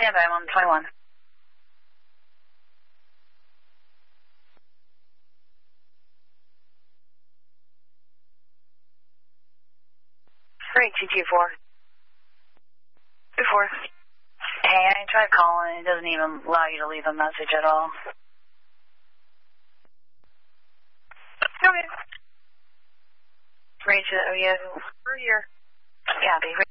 Stand by, I'm on 21. 3224. 24. Hey, I tried calling. It doesn't even allow you to leave a message at all. Okay. Rachel, oh yeah. We're here. Copy.